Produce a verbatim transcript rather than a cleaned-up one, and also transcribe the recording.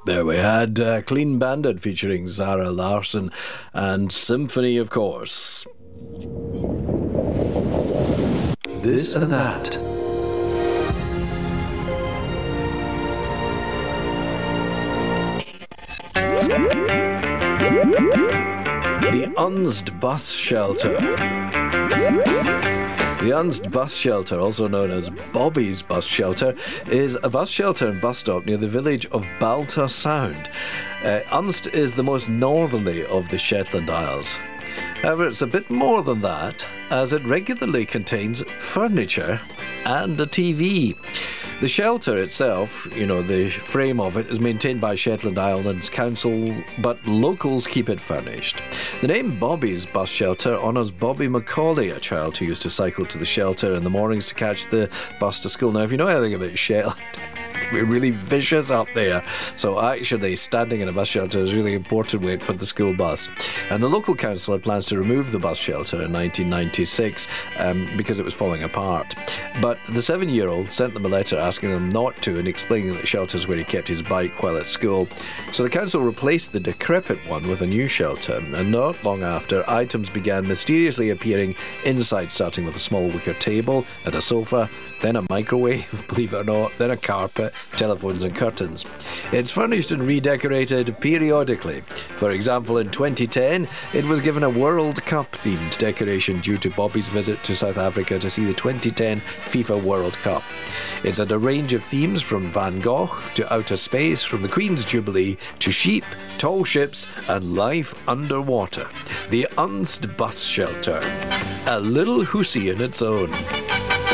There we had uh, Clean Bandit featuring Zara Larsson and Symphony, of course. This and That. The Unst Bus Shelter. The Unst Bus Shelter, also known as Bobby's Bus Shelter, is a bus shelter and bus stop near the village of Balta Sound. Uh, Unst is the most northerly of the Shetland Isles. However, it's a bit more than that, as it regularly contains furniture and a T V. The shelter itself, you know, the frame of it, is maintained by Shetland Islands Council, but locals keep it furnished. The name Bobby's Bus Shelter honours Bobby Macaulay, a child who used to cycle to the shelter in the mornings to catch the bus to school. Now, if you know anything about Shetland, it can be really vicious up there. So actually, standing in a bus shelter is really important wait for the school bus. And the local council had plans to remove the bus shelter in nineteen ninety-six um, because it was falling apart. But the seven-year-old sent them a letter asking them not to and explaining that the shelter is where he kept his bike while at school. So the council replaced the decrepit one with a new shelter, and not long after, items began mysteriously appearing inside, starting with a small wicker table and a sofa, then a microwave, believe it or not, then a carpet, telephones and curtains. It's furnished and redecorated periodically. For example, in twenty ten, it was given a World Cup-themed decoration due to Bobby's visit to South Africa to see the twenty ten FIFA World Cup. It's had a range of themes from Van Gogh to outer space, from the Queen's Jubilee to sheep, tall ships and life underwater. The Unst Bus Shelter. A little hussy in its own.